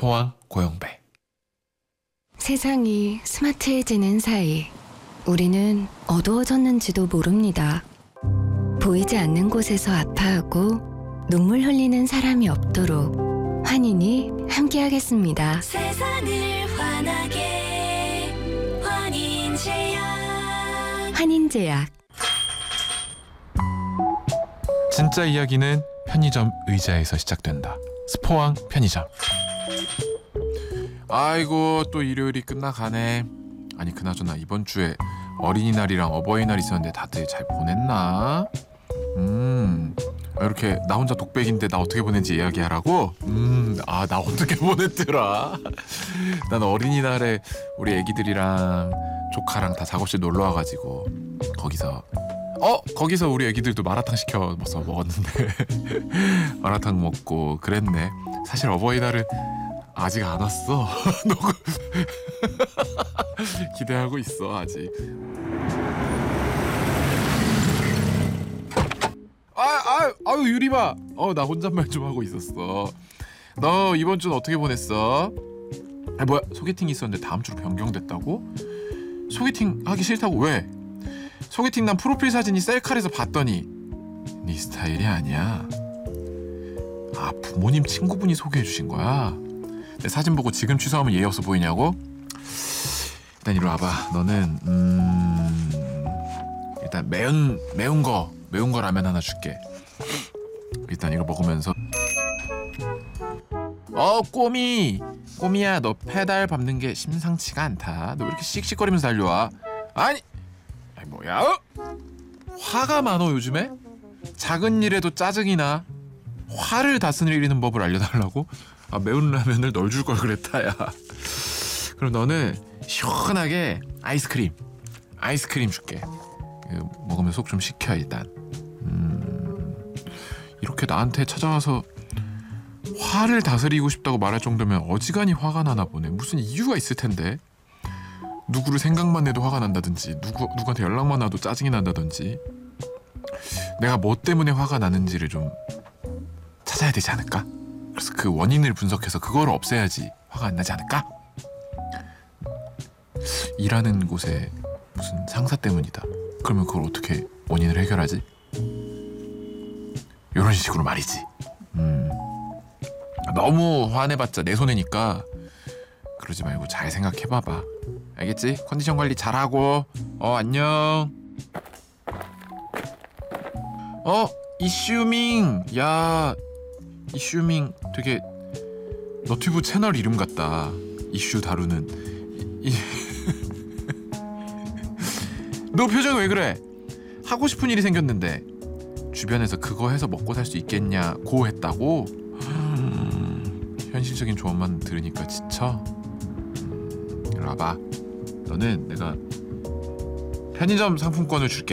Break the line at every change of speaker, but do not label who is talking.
스포왕 고영배.
세상이 스마트해지는 사이 우리는 어두워졌는지도 모릅니다. 보이지 않는 곳에서 아파하고 눈물 흘리는 사람이 없도록 환인이 함께하겠습니다.
세상을 환하게 환인제약.
환인제약.
진짜 이야기는 편의점 의자에서 시작된다. 스포왕 편의점. 아이고 또 일요일이 끝나가네. 아니 그나저나 이번 주에 어린이날이랑 어버이날 있었는데 다들 잘 보냈나? 이렇게 나 혼자 독백인데 나 어떻게 보냈는지 이야기하라고? 나 어떻게 보냈더라? 난 어린이날에 우리 애기들이랑 조카랑 다 작업실 놀러 와가지고 거기서 우리 애기들도 마라탕 시켜 먹었는데 마라탕 먹고 그랬네. 사실 어버이날은 아직 안 왔어. 기대하고 있어 아직. 아유 유리봐. 나 혼잣말 좀 하고 있었어. 너 이번 주는 어떻게 보냈어? 뭐야 소개팅 있었는데 다음 주로 변경됐다고? 소개팅 하기 싫다고 왜? 소개팅 난 프로필 사진이 셀카에서 봤더니 네 스타일이 아니야. 부모님 친구분이 소개해 주신 거야? 내 사진 보고 지금 취소하면 예의 없어 보이냐고? 일단 이리 와봐. 너는 일단 매운 거 라면 하나 줄게. 일단 이거 먹으면서 꼬미야 너 페달 밟는 게 심상치가 않다. 너 왜 이렇게 씩씩거리면서 달려와? 아니 뭐야? 화가 많어 요즘에? 작은 일에도 짜증이 나. 화를 다스리는 법을 알려달라고? 매운 라면을 널 줄 걸 그랬다 야. 그럼 너는 시원하게 아이스크림 줄게. 먹으면 속 좀 식혀 일단. 이렇게 나한테 찾아와서 화를 다스리고 싶다고 말할 정도면 어지간히 화가 나나 보네. 무슨 이유가 있을 텐데. 누구를 생각만 해도 화가 난다든지 누구한테 연락만 와도 짜증이 난다든지. 내가 뭐 때문에 화가 나는지를 좀 찾아야 되지 않을까? 그래서 그 원인을 분석해서 그걸 없애야지 화가 안 나지 않을까? 일하는 곳에 무슨 상사 때문이다. 그러면 그걸 어떻게 원인을 해결하지? 이런 식으로 말이지. 너무 화내봤자 내 손해니까 그러지 말고 잘 생각해봐봐. 알겠지? 컨디션 관리 잘하고. 안녕. 이슈밍. 야 이슈밍 되게 너튜브 채널 이름 같다. 이슈 다루는 너 표정 왜 그래? 하고 싶은 일이 생겼는데 주변에서 그거 해서 먹고 살 수 있겠냐고 했다고? 현실적인 조언만 들으니까 지쳐? 이리 와봐. 너는 내가 편의점 상품권을 줄게.